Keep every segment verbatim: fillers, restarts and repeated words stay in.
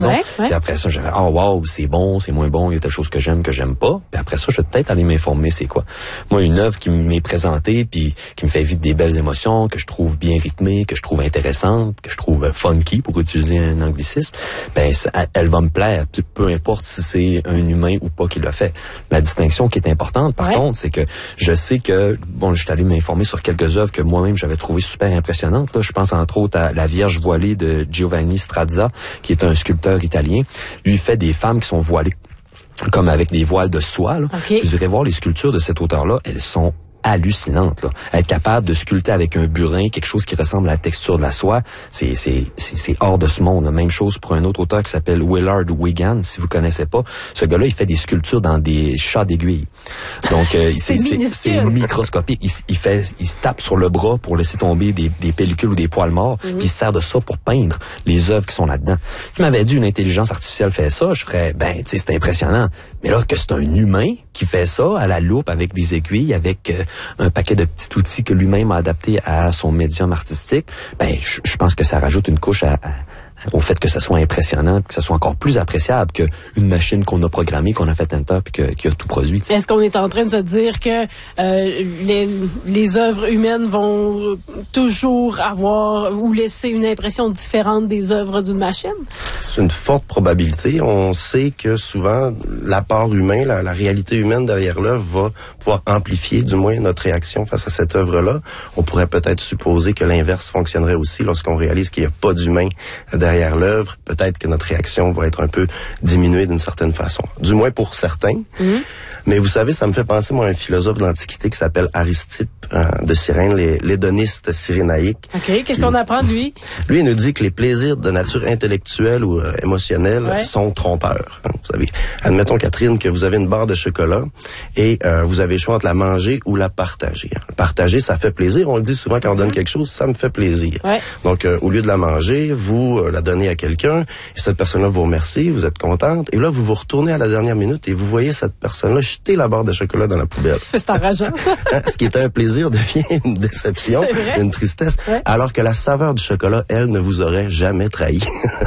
Ouais, ouais. Puis après ça, j'avais, oh wow, c'est bon, c'est moins bon, il y a telle chose que j'aime, que j'aime pas. Puis après ça, je vais peut-être aller m'informer c'est quoi. Moi, une œuvre qui m'est présentée, puis qui me fait vivre des belles émotions, que je trouve bien rythmée, que je trouve intéressante, que je trouve funky, pour utiliser un anglicisme, ben ça, elle va me plaire, peu importe si c'est un humain ou pas qui l'a fait. La distinction qui est importante, par ouais. contre, c'est que je sais que, bon, je suis allé m'informer sur quelques œuvres que moi-même j'avais trouvées super impressionnantes. Là. Je pense entre autres à La Vierge voilée de Giovanni Strazza, qui est un sculpteur italien. Lui, il fait des femmes qui sont voilées, comme avec des voiles de soie. Là. Okay. Vous irez voir les sculptures de cet auteur-là, elles sont hallucinante, là. Être capable de sculpter avec un burin quelque chose qui ressemble à la texture de la soie, c'est c'est c'est, c'est hors de ce monde. La même chose pour un autre auteur qui s'appelle Willard Wigan, si vous connaissez pas. Ce gars-là, il fait des sculptures dans des chats d'aiguilles. Donc euh, c'est c'est, c'est microscopique. Il, il fait, il se tape sur le bras pour laisser tomber des, des pellicules ou des poils morts, mm-hmm. puis il se sert de ça pour peindre les œuvres qui sont là-dedans. Tu m'avais dit une intelligence artificielle fait ça, je ferais ben tu sais c'est impressionnant. Mais là que c'est un humain qui fait ça à la loupe avec des aiguilles, avec euh, un paquet de petits outils que lui-même a adapté à son médium artistique, ben je, je pense que ça rajoute une couche à, à, au fait que ça soit impressionnant, que ça soit encore plus appréciable qu'une machine qu'on a programmée, qu'on a fait enter puis que, qui a tout produit. T'sais. Est-ce qu'on est en train de se dire que euh, les, les œuvres humaines vont toujours avoir ou laisser une impression différente des œuvres d'une machine? C'est une forte probabilité. On sait que souvent, l'apport humain, la, la réalité humaine derrière l'œuvre va pouvoir amplifier du moins notre réaction face à cette œuvre-là. On pourrait peut-être supposer que l'inverse fonctionnerait aussi lorsqu'on réalise qu'il n'y a pas d'humain derrière derrière l'œuvre, peut-être que notre réaction va être un peu diminuée d'une certaine façon. Du moins pour certains. Mmh. Mais vous savez, ça me fait penser, moi, à un philosophe d'Antiquité qui s'appelle Aristippe euh, de Cyrène, les, l'hédoniste cyrénaïque. OK. Qu'est-ce qui, qu'on apprend de lui? Lui, il nous dit que les plaisirs de nature intellectuelle ou euh, émotionnelle ouais. sont trompeurs. Hein, vous savez, admettons, Catherine, que vous avez une barre de chocolat et euh, vous avez le choix entre la manger ou la partager. Hein. Partager, ça fait plaisir. On le dit souvent quand on donne quelque chose, ça me fait plaisir. Ouais. Donc, euh, au lieu de la manger, vous euh, la donnez à quelqu'un et cette personne-là vous remercie, vous êtes contente. Et là, vous vous retournez à la dernière minute et vous voyez cette personne-là jeter la barre de chocolat dans la poubelle. C'est enrageant, ça. Ce qui était un plaisir devient une déception, une tristesse, ouais. alors que la saveur du chocolat, elle, ne vous aurait jamais trahi.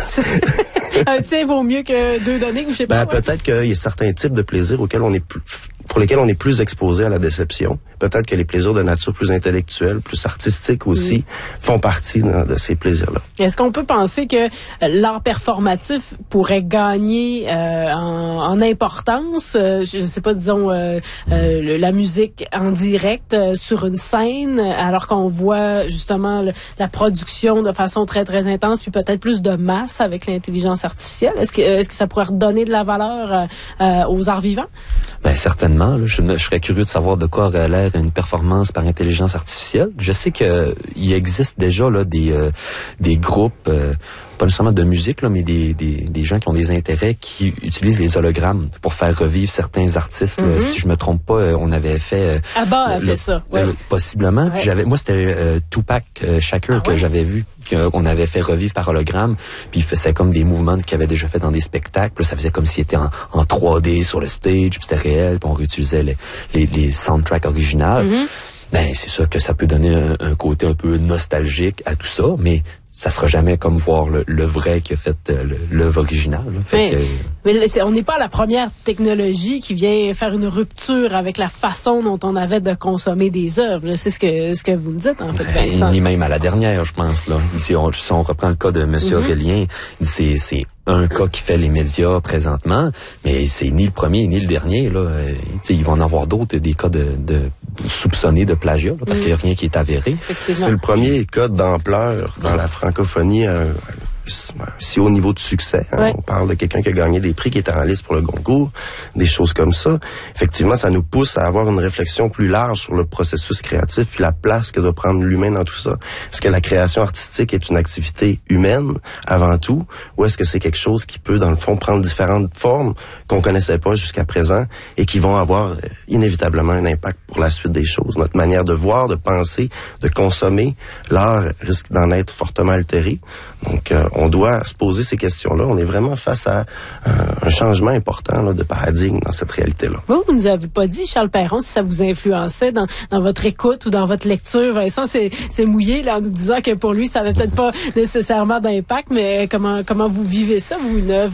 Un tien vaut mieux que deux données, je sais pas. Ben, ouais. Peut-être qu'il y a certains types de plaisirs auxquels on est plus, pour lesquels on est plus exposé à la déception. Peut-être que les plaisirs de nature plus intellectuelle, plus artistique aussi, mmh. font partie de, de ces plaisirs-là. Est-ce qu'on peut penser que l'art performatif pourrait gagner euh, en, en importance, euh, je ne sais pas, disons, euh, euh, la musique en direct euh, sur une scène, alors qu'on voit justement le, la production de façon très, très intense, puis peut-être plus de masse avec l'intelligence artificielle? Est-ce que, est-ce que ça pourrait redonner de la valeur euh, euh, aux arts vivants? Ben certainement. Là, je, je serais curieux de savoir de quoi aurait l'air une performance par intelligence artificielle. Je sais que il existe déjà là des euh, des groupes, euh, pas nécessairement de musique là, mais des, des des gens qui ont des intérêts qui utilisent les hologrammes pour faire revivre certains artistes. Mm-hmm. Là. Si je me trompe pas, on avait fait. Euh, Abba a fait ça. Ouais. Le, possiblement. Ouais. Puis j'avais, moi c'était euh, Tupac euh, Shakur ah, que ouais? j'avais vu. Qu'on avait fait revivre par hologramme, puis il faisait comme des mouvements qu'il avait déjà fait dans des spectacles, puis là, ça faisait comme s'il était en, en trois D sur le stage, puis c'était réel, puis on réutilisait les, les, les soundtracks originales. Mm-hmm. Ben, c'est sûr que ça peut donner un, un côté un peu nostalgique à tout ça, mais ça sera jamais comme voir le, le vrai qui a fait euh, l'œuvre originale. Fait mais, que, mais c'est, on n'est pas la première technologie qui vient faire une rupture avec la façon dont on avait de consommer des œuvres. Là. C'est ce que ce que vous me dites, en fait, Vincent. Ni même à la dernière, je pense. Là. Si on, si on reprend le cas de M. Mm-hmm. Aurélien, c'est, c'est un cas qui fait les médias présentement, mais c'est ni le premier ni le dernier. Là. Euh, ils vont en avoir d'autres, des cas de, de soupçonnés de plagiat, là, parce mm. qu'il n'y a rien qui est avéré. C'est le premier cas d'ampleur dans la francophonie, euh, si haut niveau de succès. Hein. Ouais. On parle de quelqu'un qui a gagné des prix, qui était en liste pour le Goncourt, des choses comme ça. Effectivement, ça nous pousse à avoir une réflexion plus large sur le processus créatif puis la place que doit prendre l'humain dans tout ça. Est-ce que la création artistique est une activité humaine avant tout, ou est-ce que c'est quelque chose qui peut, dans le fond, prendre différentes formes qu'on connaissait pas jusqu'à présent et qui vont avoir inévitablement un impact pour la suite des choses? Notre manière de voir, de penser, de consommer, l'art risque d'en être fortement altéré. Donc, euh, on doit se poser ces questions-là. On est vraiment face à euh, un changement important là, de paradigme dans cette réalité-là. Vous, vous nous avez pas dit, Charles Perron, si ça vous influençait dans, dans votre écoute ou dans votre lecture. Vincent, c'est, c'est mouillé là, en nous disant que pour lui, ça n'avait peut-être pas nécessairement d'impact, mais comment, comment vous vivez ça, vous, une œuvre